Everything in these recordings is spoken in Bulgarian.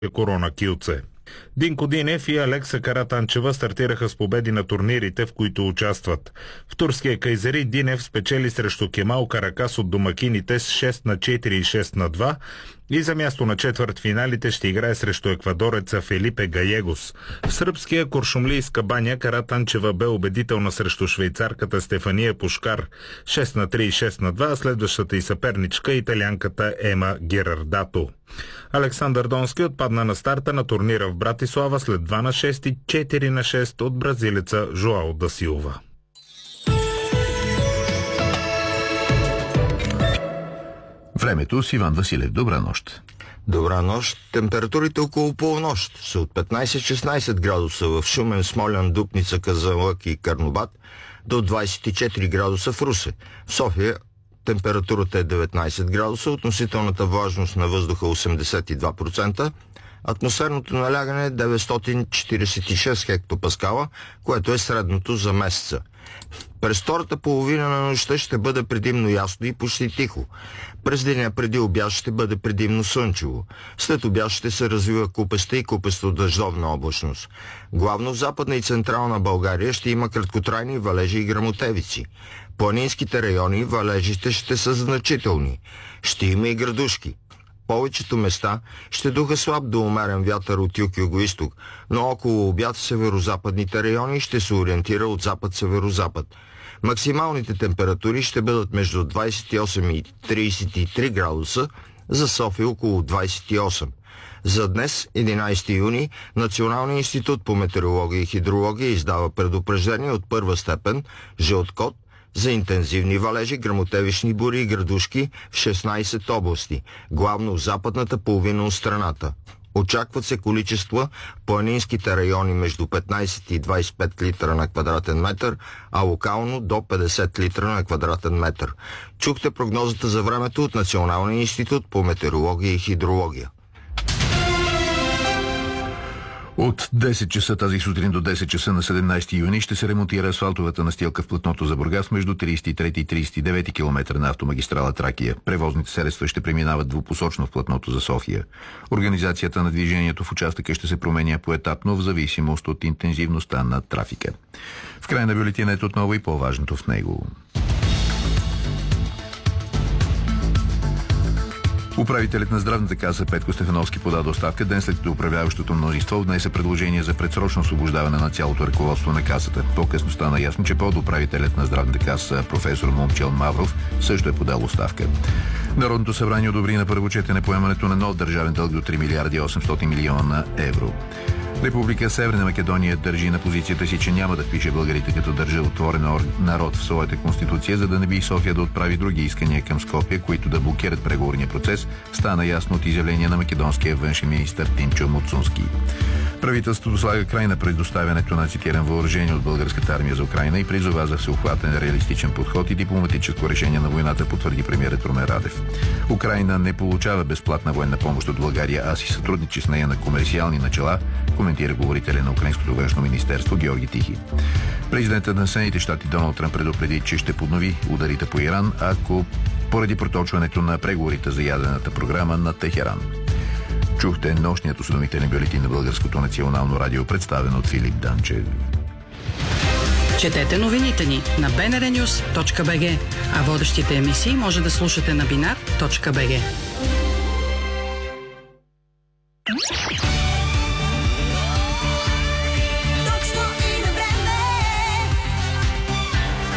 Корона Килце. Динко Динев и Алекса Каратанчева стартираха с победи на турнирите, в които участват. В турския Кайзери Динев спечели срещу Кемал Каракас от домакините с 6-4 и 6-2 и за място на четвъртфиналите ще играе срещу еквадореца Фелипе Гаегос. В сръбския Куршумлийска баня Каратанчева бе убедителна срещу швейцарката Стефания Пушкар 6-3 и 6-2, а следващата и съперничка италианката Ема Герардато. Александър Донски отпадна на старта на турнира в Братислава след 2-6 и 4-6 от бразилеца Жоао да Силва. Времето с Иван Василев. Добра нощ. Добра нощ. Температурите около полунощ са от 15-16 градуса в Шумен, Смолян, Дупница, Казанлък и Карнобат до 24 градуса в Русе. В София температурата е 19 градуса, относителната влажност на въздуха 82%, атмосферното налягане е 946 хектопаскала, което е средното за месеца. През втората половина на нощта ще бъде предимно ясно и почти тихо. През деня преди обяд ще бъде предимно слънчево. След обяд ще се развива купеста и купесто-дъждовна облачност. Главно в Западна и Централна България ще има краткотрайни валежи и гръмотевици. В планинските райони валежите ще са значителни. Ще има и градушки. Повечето места ще духа слаб до умерен вятър от юг-юго-исток, но около обяд в северо-западните райони ще се ориентира от запад-северо-запад. Максималните температури ще бъдат между 28 и 33 градуса, за София около 28. За днес, 11 юни, Националният институт по метеорология и хидрология издава предупреждение от първа степен, жълт код, за интензивни валежи, гръмотевични бури и градушки в 16 области, главно в западната половина от страната. Очакват се количества в планинските райони между 15 и 25 литра на квадратен метър, а локално до 50 литра на квадратен метър. Чухте прогнозата за времето от Националния институт по метеорология и хидрология. От 10 часа тази сутрин до 10 часа на 17 юни ще се ремонтира асфалтовата настилка в платното за Бургас между 33 и 39 км на автомагистрала Тракия. Превозните средства ще преминават двупосочно в платното за София. Организацията на движението в участъка ще се променя поетапно в зависимост от интензивността на трафика. В края на бюлетина отново и по-важното в него. Управителят на здравната каса Петко Стефановски подаде оставка ден след като управляващото мнозинство внесе предложение за предсрочно освобождаване на цялото ръководство на касата. По-късно стана ясно, че подуправителят на здравната каса професор Момчил Мавров също е подал оставка. Народното събрание одобри на първо четене поемането на нов държавен дълг до 3 милиарди 800 милиона евро. Република Северна Македония държи на позицията си, че няма да впише българите като държа отворен народ в своята конституция, за да не би София да отправи други искания към Скопие, които да блокират преговорния процес, стана ясно от изявление на македонския външен министър Тинчо Муцунски. Правителството слага край на предоставянето на цитиран въоръжение от българската армия за Украйна и призова за всеобхватен реалистичен подход и дипломатическо решение на войната, потвърди премиерът Румен Радев. Украйна не получава безплатна военна помощ от България, а си сътрудничи с нея на комерциални начала, коментира говорителя на Украинското външно министерство Георги Тихи. Президентът на Съединените щати Доналд Тръмп предупреди, че ще поднови ударите по Иран, ако поради проточването на преговорите за ядрената програма на Техеран. Чухте нощният осведомителен бюлетин на Българското национално радио, представен от Филип Данчев. Четете новините ни на bnrnews.bg, а водещите емисии може да слушате на binar.bg.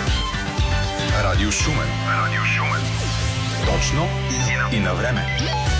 Радио Шумен. Точно и на време.